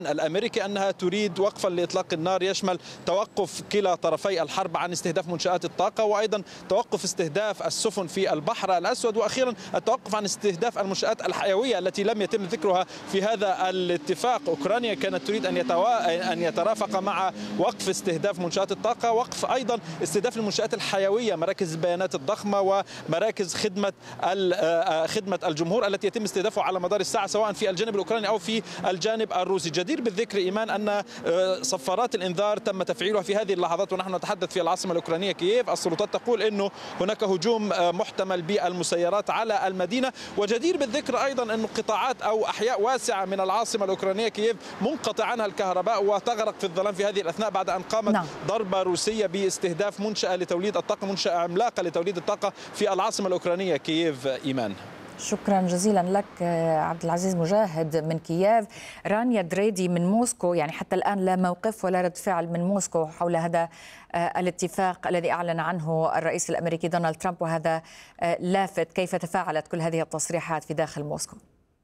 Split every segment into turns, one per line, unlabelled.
الأمريكي أنها تريد وقفا لإطلاق النار يشمل توقف كلا طرفي الحرب عن استهداف منشآت الطاقة، وأيضا توقف استهداف السفن في البحر الأسود، وأخيرا التوقف عن استهداف المنشآت الحيوية التي لم يتم ذكرها في هذا الاتفاق. أوكرانيا كانت تريد أن يترافق مع وقف استهداف منشآت الطاقة وقف أيضا استهداف المنشآت الحيوية، مراكز البيانات الضخمة ومراكز خدمة الجمهور التي يتم استهدافها على مدار الساعة سواء في الجانب الأوكراني أو في الجانب الروسي. جدير بالذكر إيمان أن صفارات الإنذار تم تفعيلها في هذه اللحظات ونحن نتحدث في العاصمة الأوكرانية كييف. السلطات تقول أنه هناك هجوم محتمل بالمسيرات على المدينة، وجدير بالذكر أيضا أن قطاعات أو أحياء واسعة من العاصمة الأوكرانية كييف منقطع عنها الكهرباء وتغرق في الظلام في هذه الأثناء بعد أن قامت ضربة روسية باستهداف منشأة لتوليد الطاقة، منشأة عملاقة لتوليد الطاقة في العاصمة الأوكرانية كييف. إيمان،
شكرا جزيلا لك عبد العزيز مجاهد من كييف. رانيا دريدي من موسكو، يعني حتى الآن لا موقف ولا رد فعل من موسكو حول هذا الاتفاق الذي أعلن عنه الرئيس الأمريكي دونالد ترامب، وهذا لافت. كيف تفاعلت كل هذه التصريحات في داخل موسكو؟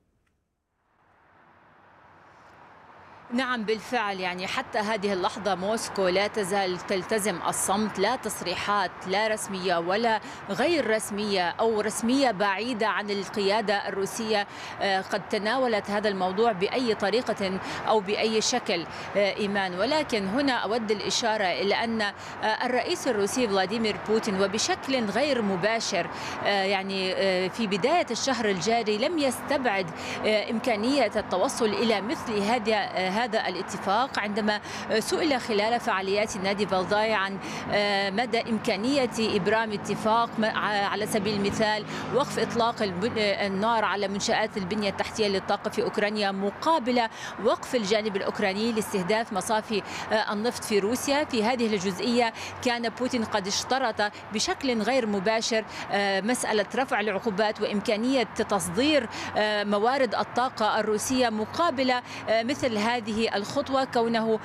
نعم بالفعل، يعني حتى هذه اللحظة موسكو لا تزال تلتزم الصمت، لا تصريحات لا رسمية ولا غير رسمية أو رسمية بعيدة عن القيادة الروسية قد تناولت هذا الموضوع بأي طريقة أو بأي شكل إيمان. ولكن هنا أود الإشارة إلى أن الرئيس الروسي فلاديمير بوتين وبشكل غير مباشر يعني في بداية الشهر الجاري لم يستبعد إمكانية التوصل إلى مثل هذا الاتفاق عندما سئل خلال فعاليات نادي فالداي عن مدى إمكانية إبرام اتفاق على سبيل المثال وقف إطلاق النار على منشآت البنية التحتية للطاقة في أوكرانيا مقابل وقف الجانب الأوكراني لاستهداف مصافي النفط في روسيا. في هذه الجزئية كان بوتين قد اشترط بشكل غير مباشر مسألة رفع العقوبات وإمكانية تصدير موارد الطاقة الروسية مقابل مثل هذه الخطوة، كونه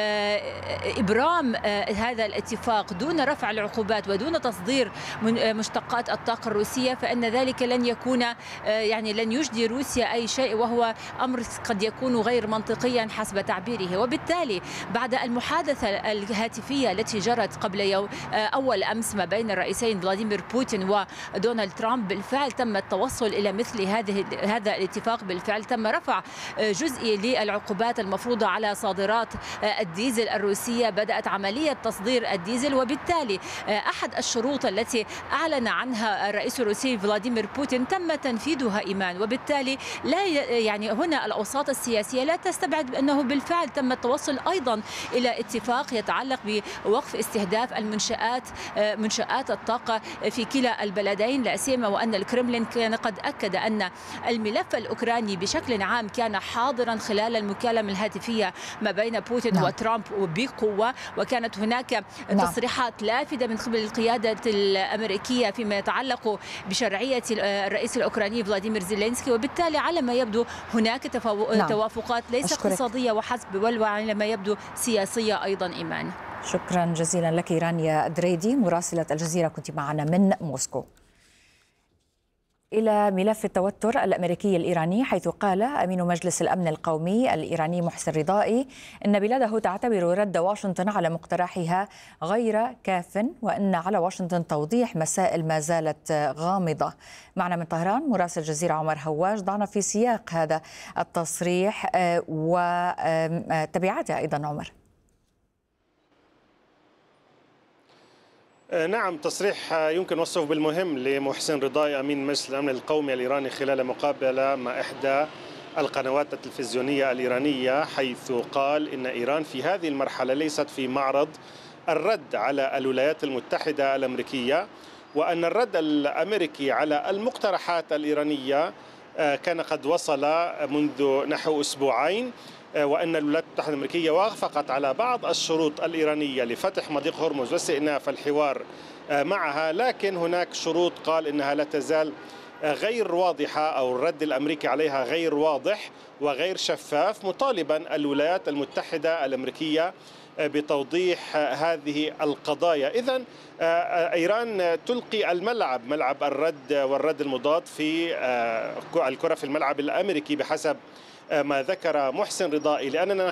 إبرام هذا الاتفاق دون رفع العقوبات ودون تصدير مشتقات الطاقة الروسية، فإن ذلك لن يكون يعني لن يجدي روسيا أي شيء، وهو أمر قد يكون غير منطقيا حسب تعبيره. وبالتالي بعد المحادثة الهاتفية التي جرت قبل أول أمس ما بين الرئيسين فلاديمير بوتين ودونالد ترامب، بالفعل تم التوصل إلى مثل هذا الاتفاق. بالفعل تم رفع جزئي للعقوبات المفروضة على صادرات الديزل الروسية، بدأت عملية تصدير الديزل، وبالتالي أحد الشروط التي أعلن عنها الرئيس الروسي فلاديمير بوتين تم تنفيذها إيمان. وبالتالي لا يعني هنا الأوساط السياسية لا تستبعد أنه بالفعل تم التوصل أيضا إلى اتفاق يتعلق بوقف استهداف منشآت الطاقة في كلا البلدين، لا سيما وأن الكرملين كان قد أكد أن الملف الأوكراني بشكل عام كان حاضرا خلال المكالمة الهاتفية ما بين بوتين وترامب بقوة، وكانت هناك تصريحات لافتة من قبل القيادة الأمريكية فيما يتعلق بشرعية الرئيس الأوكراني فلاديمير زيلينسكي. وبالتالي على ما يبدو هناك توافقات ليس اقتصادية وحسب، بل وعلى ما يبدو سياسية أيضا. إيمان،
شكرا جزيلا لك رانيا دريدي مراسلة الجزيرة، كنت معنا من موسكو. إلى ملف التوتر الأمريكي الإيراني، حيث قال أمين مجلس الأمن القومي الإيراني محسن رضائي إن بلاده تعتبر رد واشنطن على مقترحها غير كاف، وأن على واشنطن توضيح مسائل ما زالت غامضة. معنا من طهران مراسل الجزيرة عمر هواج، ضعنا في سياق هذا التصريح وتبعاته أيضا. عمر.
نعم، تصريح يمكن وصفه بالمهم لمحسن رضائي أمين مجلس الأمن القومي الإيراني خلال مقابلة مع إحدى القنوات التلفزيونية الإيرانية، حيث قال إن إيران في هذه المرحلة ليست في معرض الرد على الولايات المتحدة الأمريكية، وأن الرد الأمريكي على المقترحات الإيرانية كان قد وصل منذ نحو أسبوعين، وأن الولايات المتحدة الأمريكية وافقت على بعض الشروط الإيرانية لفتح مضيق هرمز واستئناف الحوار معها، لكن هناك شروط قال إنها لا تزال غير واضحة، أو الرد الأمريكي عليها غير واضح وغير شفاف، مطالبا الولايات المتحدة الأمريكية بتوضيح هذه القضايا. إذن إيران تلقي ملعب الرد والرد المضاد في الكرة في الملعب الأمريكي بحسب ما ذكر محسن رضائي، لأننا